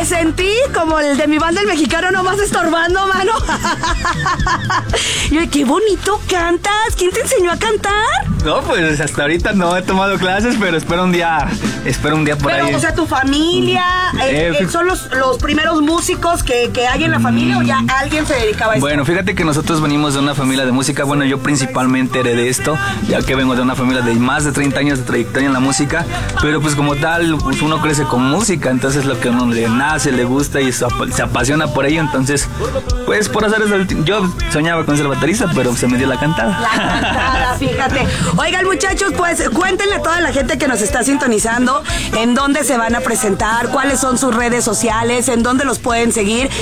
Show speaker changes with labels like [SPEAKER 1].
[SPEAKER 1] sentí como el de mi banda el mexicano, nomás estorbando, mano. Y qué bonito cantas. ¿Quién te enseñó a cantar?
[SPEAKER 2] No, pues hasta ahorita no he tomado clases, pero espero un día por ahí.
[SPEAKER 1] Pero, o sea, tu familia, ¿son los primeros músicos que hay en la familia o ya alguien se dedicaba a esto?
[SPEAKER 2] Bueno, fíjate que nosotros venimos de una familia de música. Bueno, yo principalmente heredé esto, ya que vengo de una familia de más de 30 años de trayectoria en la música, pero pues como tal, pues uno crece con música, entonces lo que a uno le nace, le gusta y se apasiona por ello, entonces, pues por hacer eso, yo soñaba con ser baterista, pero se me dio la cantada.
[SPEAKER 1] La cantada, fíjate. Oigan, muchachos, pues cuéntenle a toda la gente que nos está sintonizando en dónde se van a presentar, cuáles son sus redes sociales, en dónde los pueden seguir.